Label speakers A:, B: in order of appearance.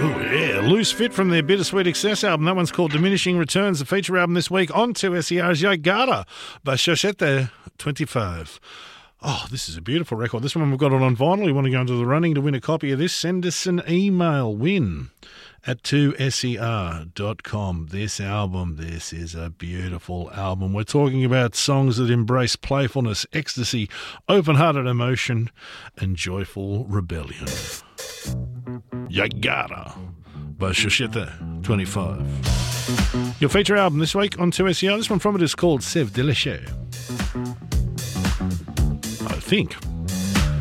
A: Oh, yeah. Loose Fit from their Bittersweet Excess album. That one's called Diminishing Returns. The feature album this week on 2SER's Yagata by Shoshete 25. Oh, this is a beautiful record. This one we've got it on vinyl. You want to go into the running to win a copy of this? Send us an email. win@2ser.com. This album, this is a beautiful album. We're talking about songs that embrace playfulness, ecstasy, open-hearted emotion, and joyful rebellion. Yagata by Shoshete 25. Your feature album this week on 2SER. This one from it is called Sève de l'éché. I think.